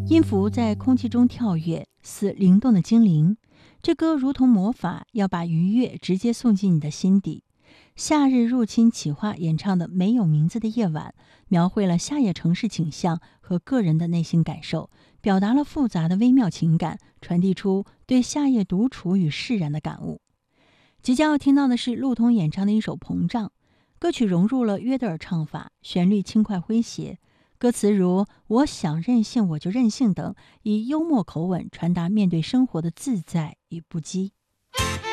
音符在空气中跳跃，似灵动的精灵。这歌如同魔法，要把愉悦直接送进你的心底。夏日入侵企划演唱的《没有名字的夜晚》，描绘了夏夜城市景象和个人的内心感受，表达了复杂的微妙情感，传递出对夏夜独处与释然的感悟。即将要听到的是陆彤演唱的一首《膨胀》，歌曲融入了约德尔唱法，旋律轻快诙谐，歌词如“我想任性我就任性”等，以幽默口吻传达面对生活的自在与不羁。